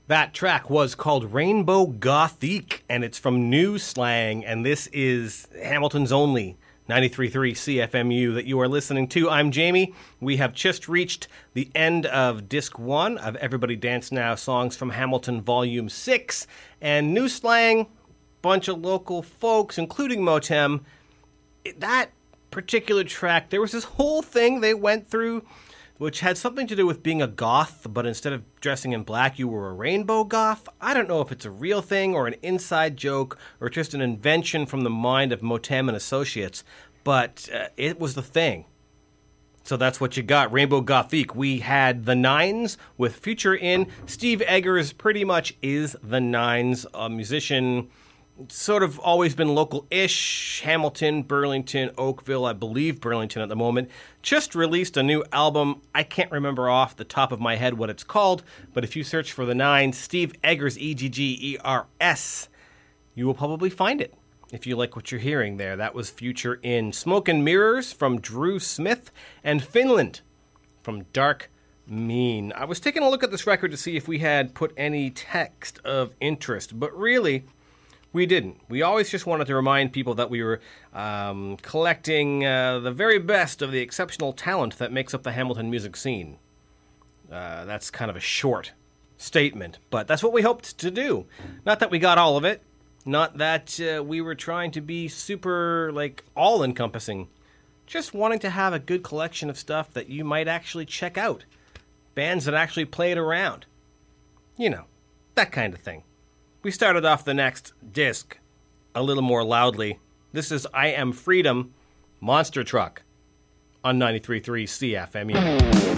That track was called Rainbow Gothique, and it's from New Slang, and this is Hamilton's only 93.3 CFMU that you are listening to. I'm Jamie. We have just reached the end of Disc 1 of Everybody Dance Now Songs from Hamilton Volume 6, and New Slang, bunch of local folks, including Motem. That particular track, there was this whole thing they went through which had something to do with being a goth, but instead of dressing in black, you were a rainbow goth. I don't know if it's a real thing or an inside joke or just an invention from the mind of Motem and Associates, but it was the thing. So that's what you got, Rainbow Gothique. We had the Nines with Future In. Steve Eggers pretty much is the Nines, a musician, sort of always been local-ish, Hamilton, Burlington, Oakville, I believe Burlington at the moment. Just released a new album. I can't remember off the top of my head what it's called, but if you search for the Nines, Steve Eggers, Eggers, you will probably find it if you like what you're hearing there. That was Future In. Smoke and Mirrors from Drew Smith, and Finland from Dark Mean. I was taking a look at this record to see if we had put any text of interest, but really, we didn't. We always just wanted to remind people that we were collecting the very best of the exceptional talent that makes up the Hamilton music scene. That's kind of a short statement, but that's what we hoped to do. Not that we got all of it. Not that we were trying to be super, all-encompassing. Just wanting to have a good collection of stuff that you might actually check out. Bands that actually played around. You know, that kind of thing. We started off the next disc a little more loudly. This is I Am Freedom, Monster Truck on 93.3 CFMU.